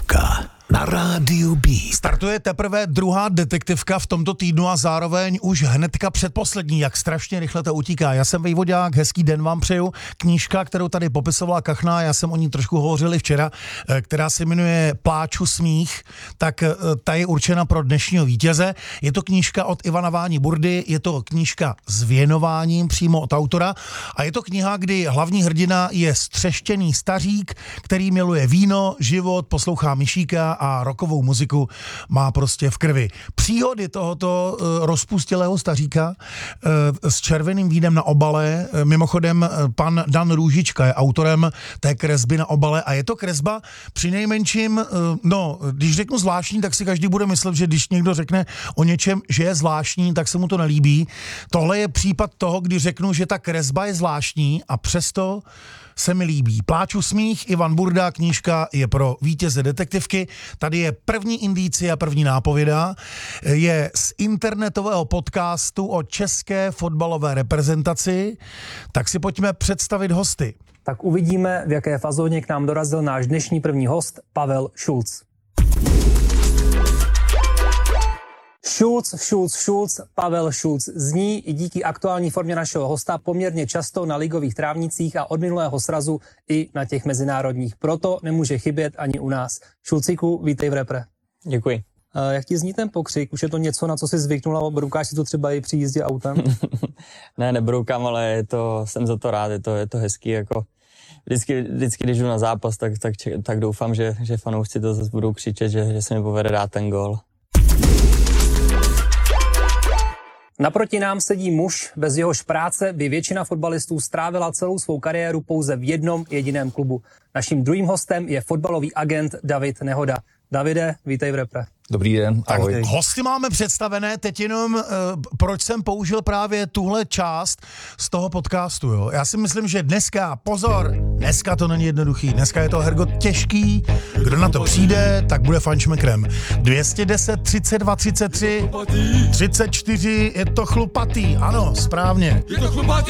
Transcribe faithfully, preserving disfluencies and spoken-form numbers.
Detektivka na rádiu B. Startuje teprve druhá detektivka v tomto týdnu a zároveň už hnedka předposlední, jak strašně rychle to utíká. Já jsem Vejvodák, hezký den vám přeju. Knížka, kterou tady popisovala Kachna, já jsem o ní trošku hovořil včera, která se jmenuje Pláču smích, tak ta je určena pro dnešního vítěze. Je to knížka od Ivana Váni Burdy, je to knížka s věnováním přímo od autora a je to kniha, kdy hlavní hrdina je střeštěný stařík, který miluje víno, život, poslouchá myšíka a rockovou muziku má prostě v krvi. Příhody tohoto uh, rozpustilého staříka uh, s červeným vínem na obale, uh, mimochodem uh, pan Dan Růžička je autorem té kresby na obale a je to kresba přinejmenším, uh, no, když řeknu zvláštní, tak si každý bude myslet, že když někdo řekne o něčem, že je zvláštní, tak se mu to nelíbí. Tohle je případ toho, kdy řeknu, že ta kresba je zvláštní a přesto se mi líbí. Pláču smích, Ivan Burda, knížka je pro vítěze detektivky. Tady je první indicie a první nápověda. Je z internetového podcastu o české fotbalové reprezentaci. Tak si pojďme představit hosty. Tak uvidíme, v jaké fazóně k nám dorazil náš dnešní první host, Pavel Šulc. Šulc, Šulc, Šulc, Pavel Šulc zní i díky aktuální formě našeho hosta poměrně často na ligových trávnicích a od minulého srazu i na těch mezinárodních. Proto nemůže chybět ani u nás. Šulcíku, vítej v Repre. Děkuji. A jak ti zní ten pokřik? Už je to něco, na co jsi zvyknul, a broukáš si to třeba i při jízdě autem? Ne, nebroukám, ale je to, jsem za to rád, je to, je to hezký, jako vždycky, vždycky, když jdu na zápas, tak, tak, tak doufám, že, že fanoušci to zase budou křičet, že, že se mi povede dát ten gól. Naproti nám sedí muž, bez jehož práce by většina fotbalistů strávila celou svou kariéru pouze v jednom jediném klubu. Naším druhým hostem je fotbalový agent David Nehoda. Davide, vítej v Repre. Dobrý den, Tak ahoj. hosty máme představené, teď jenom uh, proč jsem použil právě tuhle část z toho podcastu, jo. Já si myslím, že dneska, pozor, dneska to není jednoduchý, dneska je to hergot těžký, kdo na to přijde, tak bude fančmekrem. dvě stě deset, třicet dva, třicet tři, třicet čtyři, je to chlupatý, ano, správně.